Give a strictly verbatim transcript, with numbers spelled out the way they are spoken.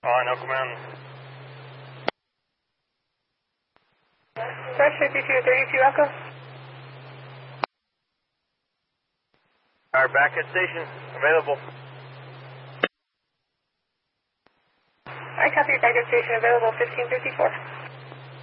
On Elko Mountain. Fresh fifty-two thirty-two Elko. Our back at station, available. I copy your back at station, available fifteen fifty-four.